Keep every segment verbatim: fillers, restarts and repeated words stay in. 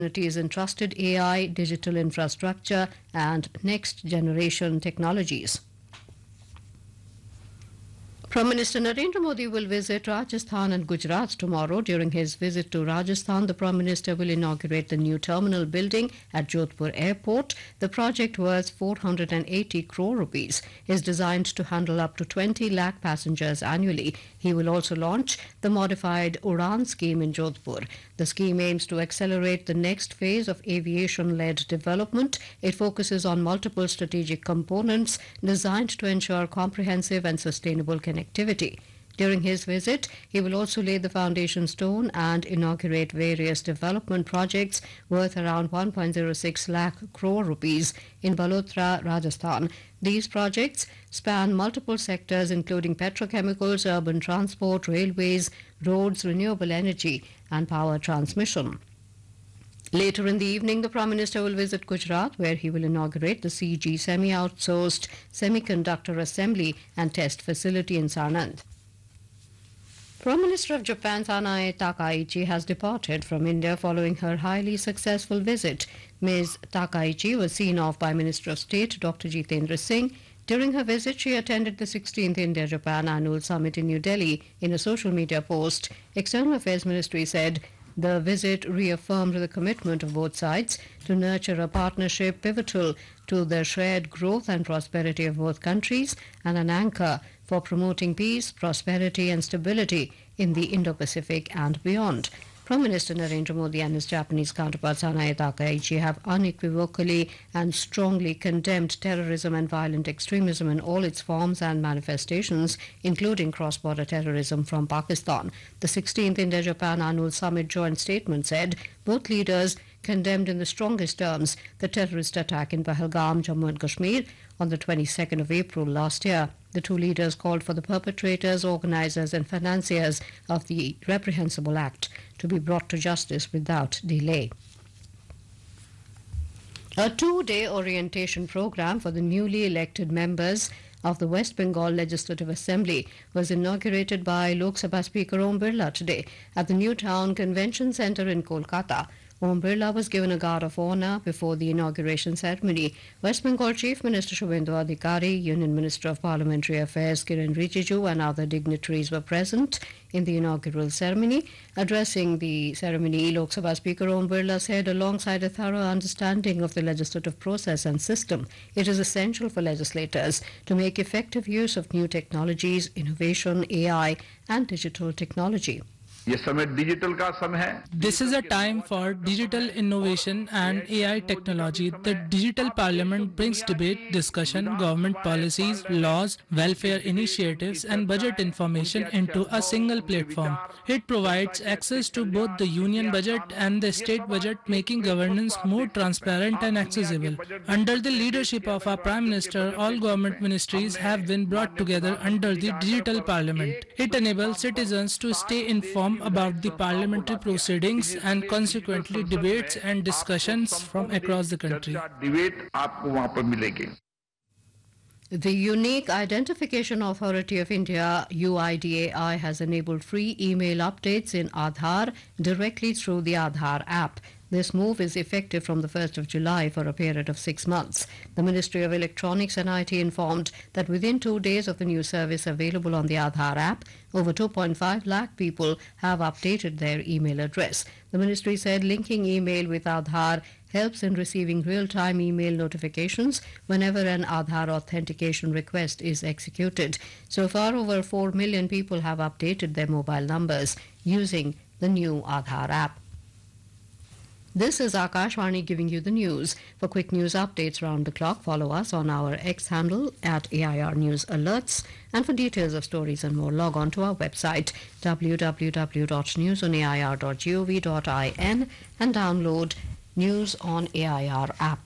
opportunities in trusted A I, digital infrastructure, and next generation technologies. Prime Minister Narendra Modi will visit Rajasthan and Gujarat tomorrow. During his visit to Rajasthan, the Prime Minister will inaugurate the new terminal building at Jodhpur Airport. The project, worth four hundred eighty crore rupees, is designed to handle up to twenty lakh passengers annually. He will also launch the modified Udan scheme in Jodhpur. The scheme aims to accelerate the next phase of aviation-led development. It focuses on multiple strategic components designed to ensure comprehensive and sustainable connectivity. During his visit, he will also lay the foundation stone and inaugurate various development projects worth around one point zero six lakh crore rupees in Balotra, Rajasthan. These projects span multiple sectors including petrochemicals, urban transport, railways, roads, renewable energy and power transmission. Later in the evening, the Prime Minister will visit Gujarat, where he will inaugurate the C G semi-outsourced semiconductor assembly and test facility in Sanand. Prime Minister of Japan Sanae Takaichi has departed from India following her highly successful visit. Miz Takaichi was seen off by Minister of State Doctor Jitendra Singh. During her visit, she attended the sixteenth India-Japan Annual Summit in New Delhi. In a social media post, External Affairs Ministry said the visit reaffirmed the commitment of both sides to nurture a partnership pivotal to the shared growth and prosperity of both countries and an anchor for promoting peace, prosperity and stability in the Indo-Pacific and beyond. Prime Minister Narendra Modi and his Japanese counterpart Sanae Takaichi have unequivocally and strongly condemned terrorism and violent extremism in all its forms and manifestations, including cross-border terrorism from Pakistan. The sixteenth India-Japan Annual Summit joint statement said both leaders condemned in the strongest terms the terrorist attack in Pahalgam, Jammu and Kashmir on the twenty-second of April last year. The two leaders called for the perpetrators, organisers and financiers of the reprehensible act to be brought to justice without delay. A two-day orientation program for the newly elected members of the West Bengal Legislative Assembly was inaugurated by Lok Sabha Speaker Om Birla today at the New Town Convention Centre in Kolkata. Om Birla was given a guard of honour before the inauguration ceremony. West Bengal Chief Minister Shubhendu Adhikari, Union Minister of Parliamentary Affairs Kiren Rijiju and other dignitaries were present in the inaugural ceremony. Addressing the ceremony, Lok Sabha Speaker Om Birla said, alongside a thorough understanding of the legislative process and system, it is essential for legislators to make effective use of new technologies, innovation, A I and digital technology. This is a time for digital innovation and A I technology. The Digital Parliament brings debate, discussion, government policies, laws, welfare initiatives and budget information into a single platform. It provides access to both the union budget and the state budget, making governance more transparent and accessible. Under the leadership of our Prime Minister, all government ministries have been brought together under the Digital Parliament. It enables citizens to stay informed about the parliamentary proceedings and consequently debates and discussions from across the country. The Unique Identification Authority of India, U I D A I, has enabled free email updates in Aadhaar directly through the Aadhaar app. This move is effective from the first of July for a period of six months. The Ministry of Electronics and I T informed that within two days of the new service available on the Aadhaar app, over two point five lakh people have updated their email address. The ministry said linking email with Aadhaar helps in receiving real-time email notifications whenever an Aadhaar authentication request is executed. So far, over four million people have updated their mobile numbers using the new Aadhaar app. This is Akashvani giving you the news. For quick news updates round the clock, follow us on our X handle at A I R News Alerts. And for details of stories and more, log on to our website w w w dot news on a i r dot gov dot in and download News on A I R app.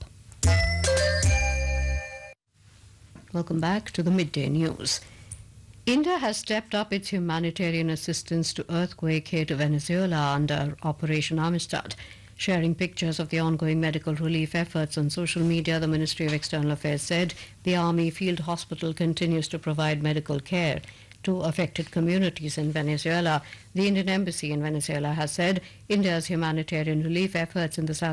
Welcome back to the midday news. India has stepped up its humanitarian assistance to earthquake-hit Venezuela under Operation Amistad. Sharing pictures of the ongoing medical relief efforts on social media, the Ministry of External Affairs said the Army Field Hospital continues to provide medical care to affected communities in Venezuela. The Indian Embassy in Venezuela has said India's humanitarian relief efforts in the south